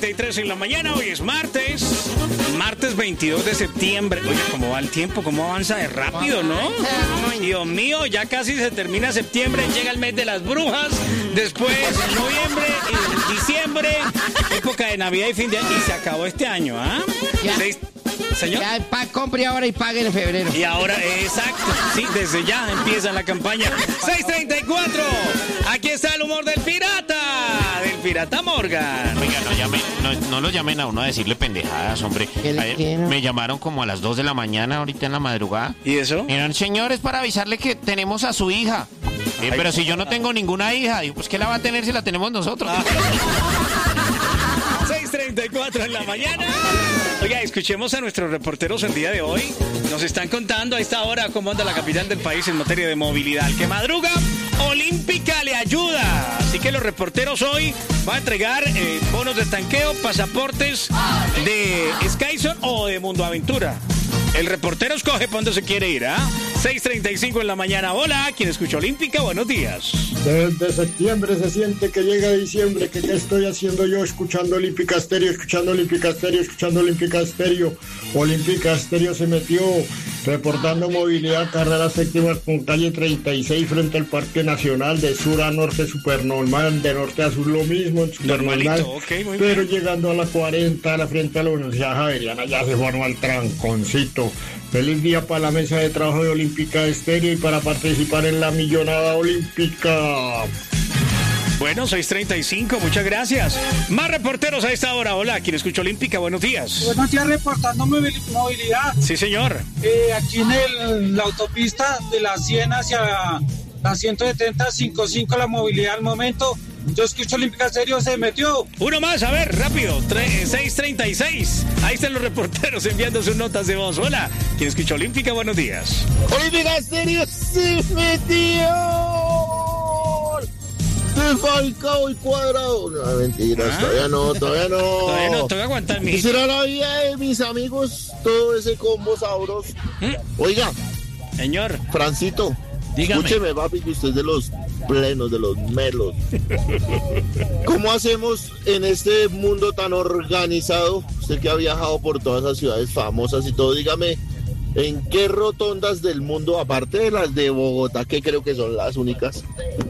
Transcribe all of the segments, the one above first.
3 en la mañana, hoy es martes 22 de septiembre. Oye, ¿cómo va el tiempo? ¿Cómo avanza de rápido, no? Dios mío, ya casi se termina septiembre, llega el mes de las brujas, después noviembre y diciembre, época de Navidad y fin de año, y se acabó este año, ¿ah? Señor. Ya compre ahora y pague en febrero. Y ahora, exacto, sí, desde ya empieza la campaña. 6:34, aquí está el humor del pirata Morgan. Oiga, no lo llamen a uno a decirle pendejadas, hombre. Me llamaron como a las 2 de la mañana, ahorita en la madrugada. ¿Y eso? Miren, señores, para avisarle que tenemos a su hija. Pero si yo no tengo ninguna hija, digo, pues ¿qué la va a tener si la tenemos nosotros? 6:34 en la mañana. Oiga, escuchemos a nuestros reporteros el día de hoy. Nos están contando a esta hora cómo anda la capital del país en materia de movilidad. El que madruga, Olímpica le ayuda. Así que los reporteros hoy van a entregar bonos de tanqueo, pasaportes de Skyzone o de Mundo Aventura. El reportero escoge para dónde se quiere ir, ¿ah? 6:35 en la mañana. Hola, ¿quién escucha Olímpica? Buenos días. Desde septiembre se siente que llega diciembre, que qué estoy haciendo yo escuchando Olímpica Estéreo, escuchando Olímpica Estéreo. Olímpica Estéreo se metió reportando movilidad, carrera séptima con calle 36 frente al Parque Nacional, de sur a norte supernormal, de norte a sur lo mismo, en supernormal, okay, pero llegando a la 40, a la frente a la Universidad Javeriana, ya se formó el tranconcito. Feliz día para la mesa de trabajo de Olímpica Estéreo y para participar en la millonada olímpica. Bueno, 6:35, muchas gracias. Más reporteros a esta hora. Hola, ¿quién escucha Olímpica? Buenos días. Buenos días, reportando movilidad. Sí, señor. Aquí en la autopista de la 100 hacia la 170, 55, la movilidad al momento. Yo escucho Olímpica Estéreo, se metió. Uno más, a ver, rápido. 6:36. Ahí están los reporteros enviando sus notas de voz. Hola, ¿quién escucha Olímpica? Buenos días. Olímpica Estéreo se metió. De Falcao y Cuadrado. No, mentiras, todavía no. Todavía no, tengo que aguantar mi. Será la vida de mis amigos, todo ese combo sabroso. Oiga. Señor. Francito. Dígame. Escúcheme, papi, que usted es de los plenos, de los melos. ¿Cómo hacemos en este mundo tan organizado? Usted que ha viajado por todas las ciudades famosas y todo, dígame, ¿en qué rotondas del mundo, aparte de las de Bogotá, que creo que son las únicas,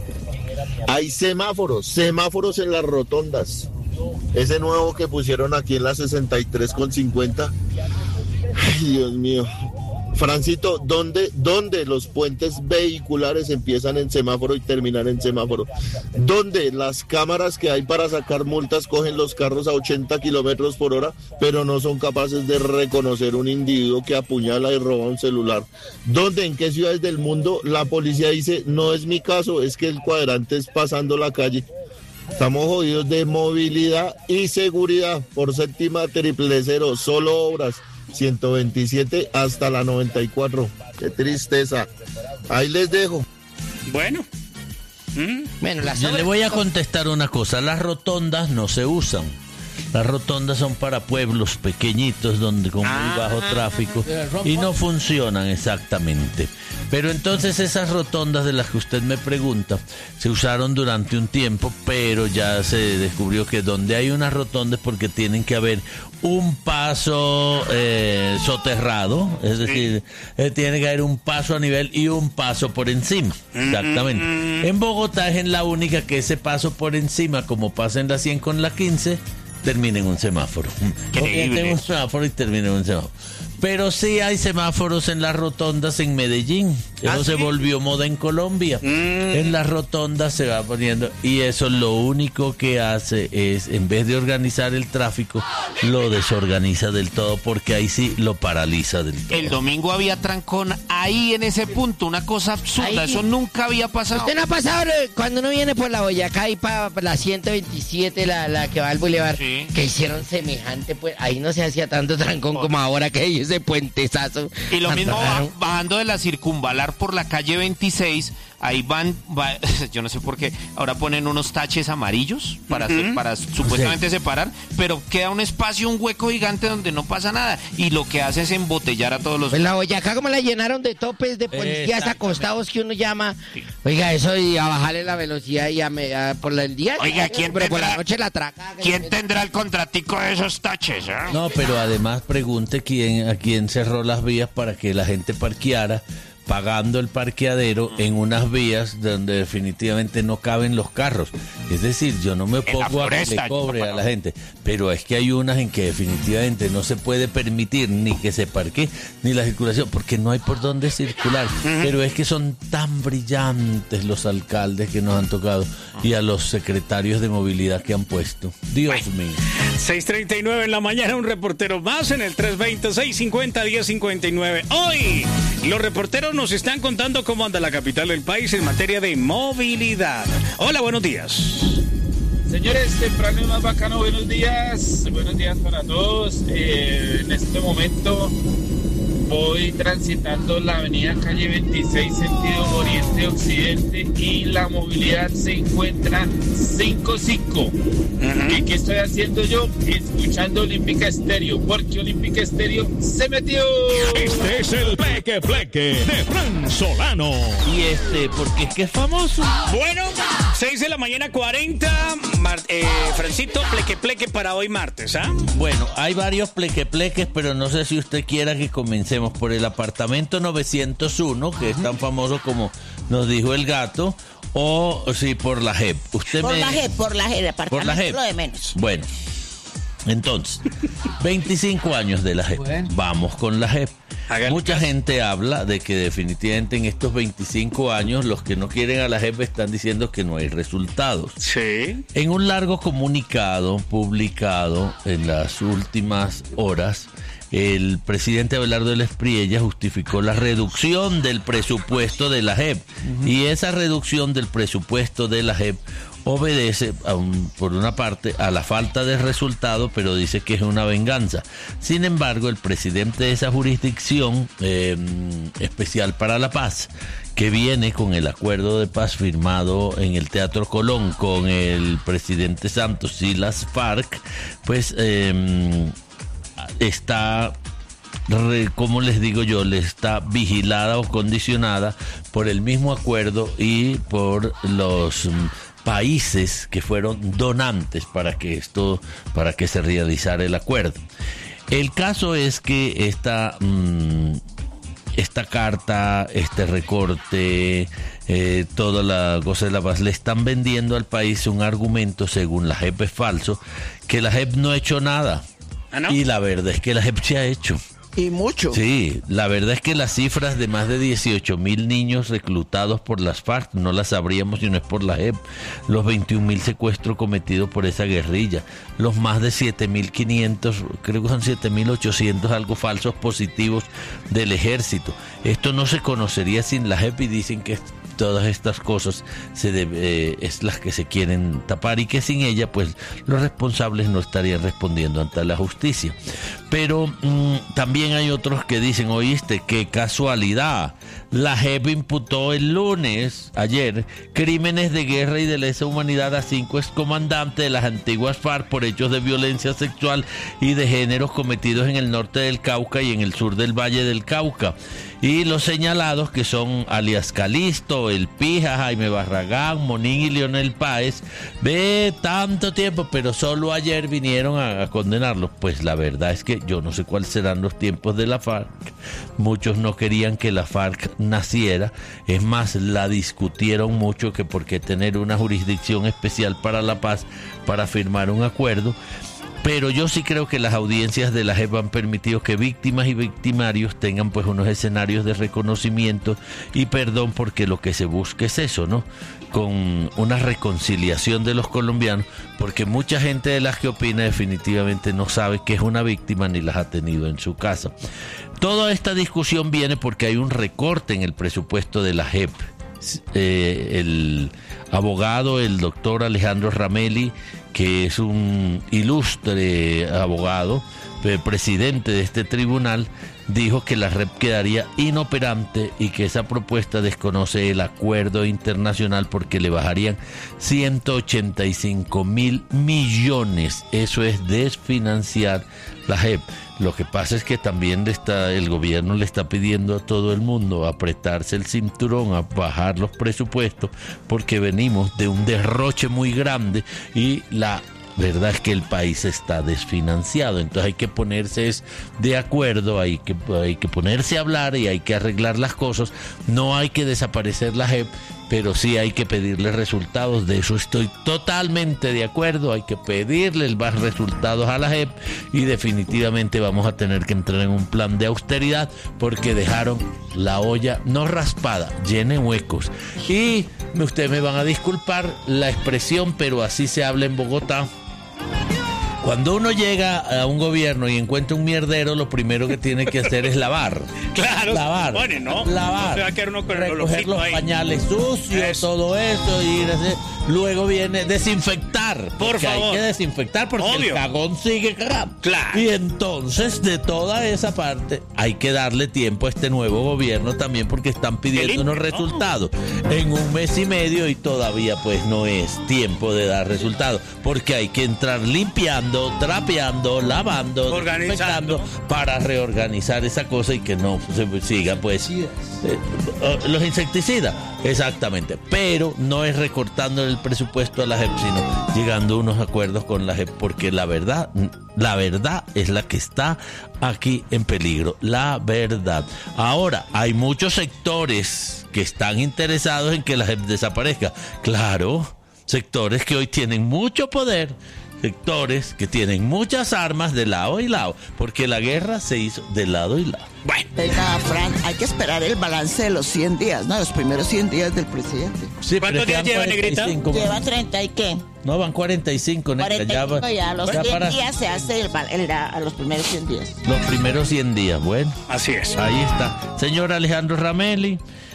hay semáforos en las rotondas? Ese nuevo que pusieron aquí en la 63,50. Ay, Dios mío. Francito, ¿dónde los puentes vehiculares empiezan en semáforo y terminan en semáforo? ¿Dónde las cámaras que hay para sacar multas cogen los carros a 80 kilómetros por hora, pero no son capaces de reconocer un individuo que apuñala y roba un celular? ¿Dónde, en qué ciudades del mundo la policía dice, no es mi caso, es que el cuadrante es pasando la calle? Estamos jodidos de movilidad y seguridad. Por séptima, 000, solo obras. 127 hasta la 94. Qué tristeza. Ahí les dejo. Bueno. Bueno, yo le voy a contestar una cosa. Las rotondas no se usan. Las rotondas son para pueblos pequeñitos donde con muy bajo tráfico y no funcionan exactamente. Pero entonces esas rotondas de las que usted me pregunta se usaron durante un tiempo, pero ya se descubrió que donde hay una rotonda es porque tienen que haber un paso soterrado, es decir, tiene que haber un paso a nivel y un paso por encima. Exactamente. En Bogotá es en la única que ese paso por encima, como pasa en la 100 con la 15, termina en un semáforo. Tengo un semáforo y termina en un semáforo. Pero sí hay semáforos en las rotondas en Medellín. Eso se volvió moda en Colombia. En las rotondas se va poniendo. Y eso lo único que hace es, en vez de organizar el tráfico, lo desorganiza del todo, porque ahí sí lo paraliza del todo. El domingo había trancón ahí en ese punto. Una cosa absurda. Ahí, eso nunca había pasado. ¿Usted no ha pasado cuando uno viene por la Boyacá y para la 127, la que va al Boulevard? Sí. Que hicieron semejante, pues ahí no se hacía tanto trancón como ahora que hay ese puentezazo. Y lo mismo bajando de la circunvalar por la calle 26, ahí yo no sé por qué, ahora ponen unos taches amarillos para supuestamente separar, pero queda un espacio, un hueco gigante donde no pasa nada, y lo que hace es embotellar a todos los... Pues la Boyacá como la llenaron de topes de policías acostados que uno llama Oiga, eso y a bajarle la velocidad y por el día. Oiga, ¿quién pero por tendrá- la noche la atraca. ¿Quién tendrá el contratico de esos taches? No, pero además pregunte a quién cerró las vías para que la gente parqueara, pagando el parqueadero en unas vías donde definitivamente no caben los carros. Es decir, yo no me En la pongo a que floresta, le cobre yo no. a la gente, pero es que hay unas en que definitivamente no se puede permitir ni que se parquee ni la circulación, porque no hay por dónde circular. Pero es que son tan brillantes los alcaldes que nos han tocado y a los secretarios de movilidad que han puesto. Dios mío. 6:39 en la mañana, un reportero más en el 320-650-1059. Hoy, los reporteros nos están contando cómo anda la capital del país en materia de movilidad. Hola, buenos días. Señores, temprano y más bacano, buenos días para todos. En este momento voy transitando la avenida calle 26, sentido oriente-occidente, y la movilidad se encuentra 5-5. ¿Y qué estoy haciendo yo? Escuchando Olímpica Estéreo, porque Olímpica Estéreo se metió. Este es el Pleque de Fran Solano. Y porque es que es famoso. Bueno, 6 de la mañana 40. Francito, pleque para hoy martes, ¿ah? Bueno, hay varios pleques, pero no sé si usted quiera que comencemos por el apartamento 901, que es tan famoso como nos dijo el gato, o sí, por la JEP. Por la JEP, apartamento, por la JEP. Lo de menos. Bueno, entonces, 25 años de la JEP. Bueno. Vamos con la JEP. Hágale Mucha caso. gente habla de que definitivamente en estos 25 años los que no quieren a la JEP están diciendo que no hay resultados. Sí. En un largo comunicado publicado en las últimas horas, el presidente Abelardo del Espriella justificó la reducción del presupuesto de la JEP. Y esa reducción del presupuesto de la JEP obedece, por una parte, a la falta de resultado, pero dice que es una venganza. Sin embargo, el presidente de esa jurisdicción especial para la paz, que viene con el acuerdo de paz firmado en el Teatro Colón con el presidente Santos y las FARC, pues está, como les digo yo, le está vigilada o condicionada por el mismo acuerdo y por los países que fueron donantes para que se realizara el acuerdo. El caso es que esta carta, este recorte, toda la cosa de la paz, le están vendiendo al país un argumento, según la JEP es falso, que la JEP no ha hecho nada. ¿Ah, no? Y la verdad es que la JEP se ha hecho. Y mucho. Sí, la verdad es que las cifras de más de 18,000 niños reclutados por las FARC no las sabríamos si no es por la JEP. Los 21,000 secuestros cometidos por esa guerrilla. Los más de 7,500, creo que son 7,800 algo falsos positivos del ejército. Esto no se conocería sin la JEP y dicen que todas estas cosas es las que se quieren tapar y que sin ella pues los responsables no estarían respondiendo ante la justicia. Pero también hay otros que dicen, oíste, qué casualidad, la JEP imputó el lunes, ayer, crímenes de guerra y de lesa humanidad a 5 excomandantes de las antiguas FARC por hechos de violencia sexual y de género cometidos en el norte del Cauca y en el sur del Valle del Cauca. Y los señalados, que son alias Calisto, El Pija, Jaime Barragán, Monín y Leonel Páez, ve tanto tiempo, pero solo ayer vinieron a condenarlos. Pues la verdad es que yo no sé cuáles serán los tiempos de la FARC. Muchos no querían que la FARC naciera. Es más, la discutieron mucho, que por qué tener una jurisdicción especial para la paz para firmar un acuerdo. Pero yo sí creo que las audiencias de la JEP han permitido que víctimas y victimarios tengan pues unos escenarios de reconocimiento y perdón, porque lo que se busca es eso, ¿no? Con una reconciliación de los colombianos, porque mucha gente de las que opina definitivamente no sabe que es una víctima ni las ha tenido en su casa. Toda esta discusión viene porque hay un recorte en el presupuesto de la JEP. abogado, el doctor Alejandro Ramelli, que es un ilustre abogado, presidente de este tribunal, dijo que la REP quedaría inoperante y que esa propuesta desconoce el acuerdo internacional porque le bajarían 185.000 millones. Eso es desfinanciar la JEP. Lo que pasa es que también el gobierno le está pidiendo a todo el mundo apretarse el cinturón, a bajar los presupuestos, porque venimos de un derroche muy grande y la verdad es que el país está desfinanciado. Entonces hay que ponerse de acuerdo, hay que ponerse a hablar y hay que arreglar las cosas. No hay que desaparecer la JEP, pero sí hay que pedirle resultados. De eso estoy totalmente de acuerdo. Hay que pedirle más resultados a la JEP y definitivamente vamos a tener que entrar en un plan de austeridad porque dejaron la olla no raspada, llena de huecos. Y ustedes me van a disculpar la expresión, pero así se habla en Bogotá. Cuando uno llega a un gobierno y encuentra un mierdero, lo primero que tiene que hacer es lavar. Claro. Lavar. Bueno, ¿no? Lavar. Se va a quedar uno con recoger los pañales sucios, todo eso. Luego viene desinfectar. Por favor. Hay que desinfectar porque obvio, el cagón sigue cagando. Claro. Y entonces, de toda esa parte, hay que darle tiempo a este nuevo gobierno también porque están pidiendo unos resultados en un mes y medio y todavía pues no es tiempo de dar resultados porque hay que entrar limpiando, trapeando, lavando, organizando para reorganizar esa cosa y que no se siga pues los insecticidas, exactamente, pero no es recortando el presupuesto a la JEP, sino llegando a unos acuerdos con la JEP, porque la verdad es la que está aquí en peligro, la verdad. Ahora, hay muchos sectores que están interesados en que la JEP desaparezca, claro, sectores que hoy tienen mucho poder, sectores que tienen muchas armas de lado y lado, porque la guerra se hizo de lado y lado. Bueno. Venga, Fran, hay que esperar el balance de los 100 días, ¿no? Los primeros 100 días del presidente. Sí, ¿cuántos días lleva, Negrita? Lleva 30 y qué. No, van 45, Negra. 45 ya, los 100 días se hace a los primeros 100 días. Los primeros 100 días, bueno. Así es. Ahí está. Señor Alejandro Ramelli,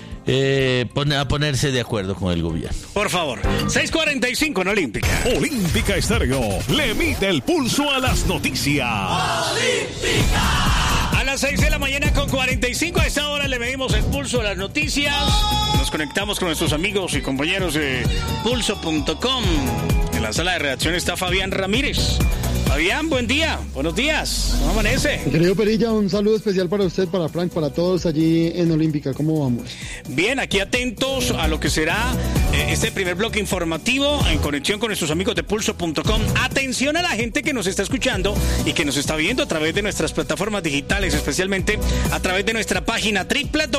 a ponerse de acuerdo con el gobierno. Por favor. 6:45 en Olímpica. Olímpica Estéreo le mide el pulso a las noticias. ¡Olímpica! A las 6 de la mañana con 45, a esta hora le medimos el pulso a las noticias. Nos conectamos con nuestros amigos y compañeros de pulso.com. En la sala de redacción está Fabián Ramírez. Fabián, buen día, buenos días, ¿cómo amanece? Querido Perilla, un saludo especial para usted, para Frank, para todos allí en Olímpica, ¿cómo vamos? Bien, aquí atentos a lo que será este primer bloque informativo en conexión con nuestros amigos de pulso.com. Atención a la gente que nos está escuchando y que nos está viendo a través de nuestras plataformas digitales, especialmente a través de nuestra página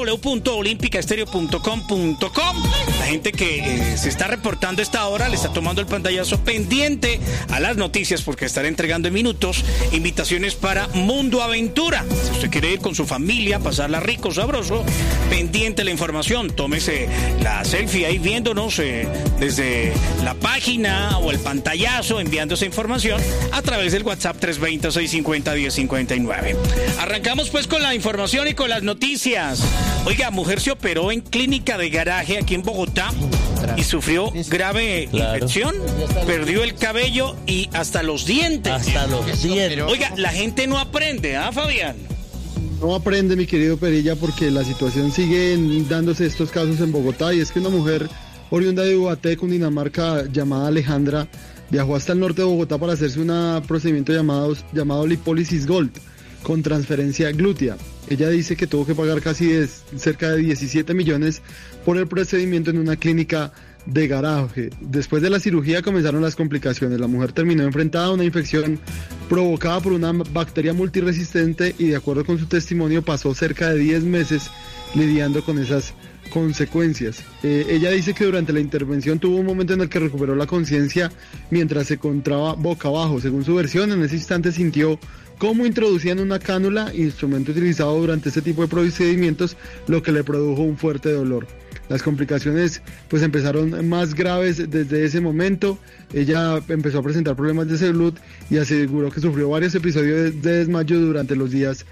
www.olimpicaestereo.com.co. La gente que se está reportando a esta hora, le está tomando el pantallazo pendiente a las noticias porque estaré entregando en minutos invitaciones para Mundo Aventura. Si usted quiere ir con su familia, pasarla rico, sabroso, pendiente la información, tómese la selfie ahí viéndonos desde la página o el pantallazo, enviando esa información a través del WhatsApp 320-650-1059. Arrancamos pues con la información y con las noticias. Oiga, mujer se operó en clínica de garaje aquí en Bogotá y sufrió grave infección, perdió el cabello y hasta los dientes. Hasta los dientes. Oiga, la gente no aprende, ¿ah, Fabián? No aprende, mi querido Perilla, porque la situación sigue dándose estos casos en Bogotá, y es que una mujer oriunda de Ubaté, Cundinamarca, llamada Alejandra, viajó hasta el norte de Bogotá para hacerse un procedimiento llamado lipólisis Gold, con transferencia glútea. Ella dice que tuvo que pagar cerca de 17 millones por el procedimiento en una clínica de garaje. Después de la cirugía comenzaron las complicaciones. La mujer terminó enfrentada a una infección provocada por una bacteria multiresistente y, de acuerdo con su testimonio, pasó cerca de 10 meses lidiando con esas consecuencias. Ella dice que durante la intervención tuvo un momento en el que recuperó la conciencia mientras se encontraba boca abajo. Según su versión, en ese instante sintió cómo introducían una cánula, instrumento utilizado durante este tipo de procedimientos, lo que le produjo un fuerte dolor. Las complicaciones pues empezaron más graves desde ese momento. Ella empezó a presentar problemas de salud y aseguró que sufrió varios episodios de desmayo durante los días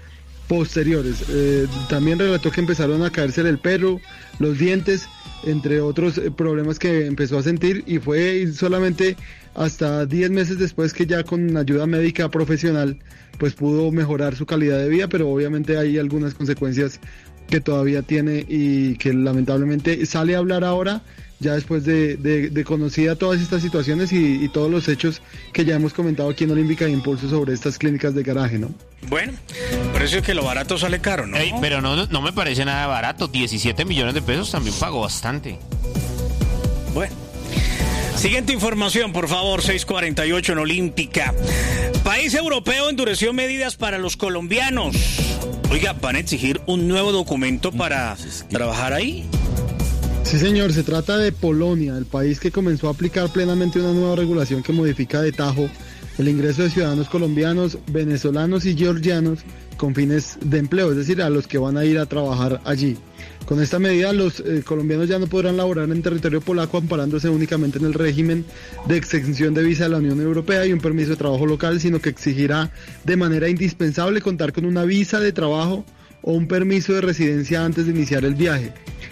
posteriores. También relató que empezaron a caérsele el pelo, los dientes, entre otros problemas que empezó a sentir, y fue solamente hasta 10 meses después que ya con ayuda médica profesional pues pudo mejorar su calidad de vida, pero obviamente hay algunas consecuencias que todavía tiene y que lamentablemente sale a hablar ahora, ya después de conocida todas estas situaciones y todos los hechos que ya hemos comentado aquí en Olímpica de Impulso sobre estas clínicas de garaje, ¿no? Bueno, por eso es que lo barato sale caro, ¿no? Pero no me parece nada barato, 17 millones de pesos también pagó bastante. Bueno. Siguiente información, por favor, 6:48 en Olímpica. País europeo endureció medidas para los colombianos. Oiga, ¿van a exigir un nuevo documento para trabajar ahí? Sí, señor, se trata de Polonia, el país que comenzó a aplicar plenamente una nueva regulación que modifica de tajo el ingreso de ciudadanos colombianos, venezolanos y georgianos con fines de empleo, es decir, a los que van a ir a trabajar allí. Con esta medida, los colombianos ya no podrán laborar en territorio polaco amparándose únicamente en el régimen de exención de visa de la Unión Europea y un permiso de trabajo local, sino que exigirá de manera indispensable contar con una visa de trabajo o un permiso de residencia antes de iniciar el viaje.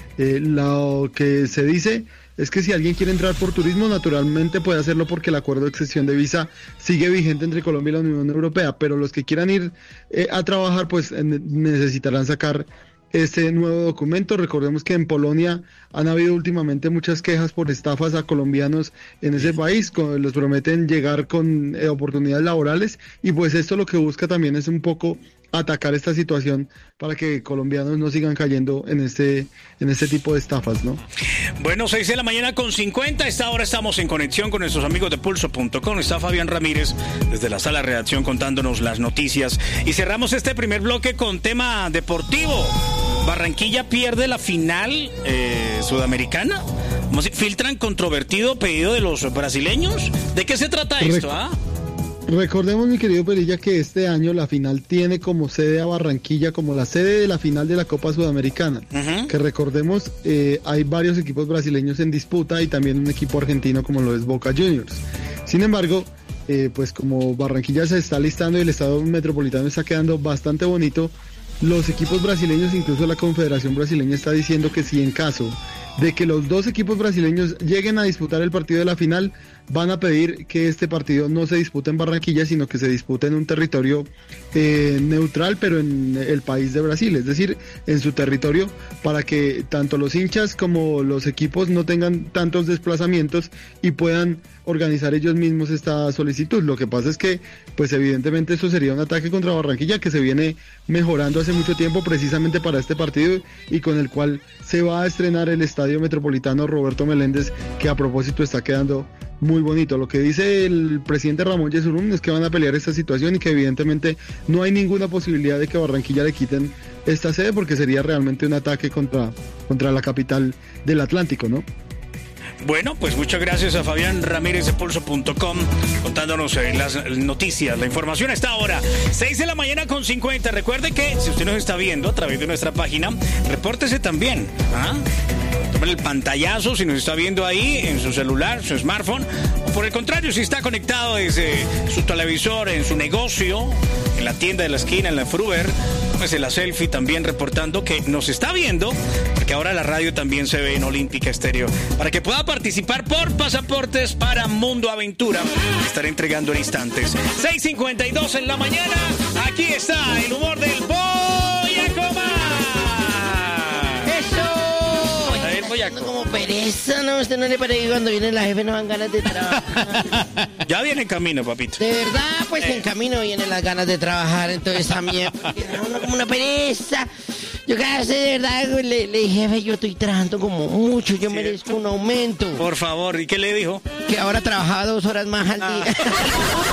Lo que se dice es que si alguien quiere entrar por turismo, naturalmente puede hacerlo porque el acuerdo de exención de visa sigue vigente entre Colombia y la Unión Europea, pero los que quieran ir a trabajar pues necesitarán sacar este nuevo documento. Recordemos que en Polonia han habido últimamente muchas quejas por estafas a colombianos en ese país, les prometen llegar con oportunidades laborales y pues esto lo que busca también es un poco atacar esta situación para que colombianos no sigan cayendo en este tipo de estafas, ¿no? Bueno, 6:50 a esta hora estamos en conexión con nuestros amigos de Pulso.com. Está Fabián Ramírez desde la sala de redacción contándonos las noticias. Y cerramos este primer bloque con tema deportivo. Barranquilla pierde la final sudamericana. ¿Filtran controvertido pedido de los brasileños? ¿De qué se trata esto? Recordemos, mi querido Perilla, que este año la final tiene como sede a Barranquilla, como la sede de la final de la Copa Sudamericana. Que recordemos, hay varios equipos brasileños en disputa y también un equipo argentino como lo es Boca Juniors. Sin embargo, pues como Barranquilla se está listando y el estado metropolitano está quedando bastante bonito, los equipos brasileños, incluso la Confederación Brasileña está diciendo que si en caso de que los dos equipos brasileños lleguen a disputar el partido de la final, van a pedir que este partido no se dispute en Barranquilla, sino que se dispute en un territorio neutral, pero en el país de Brasil, es decir, en su territorio, para que tanto los hinchas como los equipos no tengan tantos desplazamientos y puedan organizar ellos mismos esta solicitud. Lo que pasa es que, pues evidentemente esto sería un ataque contra Barranquilla que se viene mejorando hace mucho tiempo precisamente para este partido y con el cual se va a estrenar el Estadio Metropolitano Roberto Meléndez, que a propósito está quedando muy bonito. Lo que dice el presidente Ramón Yesurún es que van a pelear esta situación y que evidentemente no hay ninguna posibilidad de que Barranquilla le quiten esta sede porque sería realmente un ataque contra la capital del Atlántico, ¿no? Bueno, pues muchas gracias a Fabián Ramírez de Pulso.com contándonos las noticias, la información a esta hora. 6:50. Recuerde que si usted nos está viendo a través de nuestra página, repórtese también. Tome el pantallazo si nos está viendo ahí en su celular, su smartphone, o por el contrario, si está conectado desde su televisor, en su negocio, en la tienda de la esquina, en la Fruver, pues en la selfie también reportando que nos está viendo, porque ahora la radio también se ve en Olímpica Estéreo, para que pueda participar por pasaportes para Mundo Aventura. Estaré entregando en instantes. 6:52 en la mañana, aquí está el humor del Boyacoma. Como pereza, ¿no? ¿Usted no le parece que cuando viene la jefe no dan ganas de trabajar? Ya viene en camino, papito. De verdad, pues en camino vienen las ganas de trabajar, entonces también uno como una pereza. Yo cada vez de verdad le dije, jefe, yo estoy trabajando como mucho, yo merezco un aumento. Por favor, ¿y qué le dijo? Que ahora trabajaba 2 horas más al día.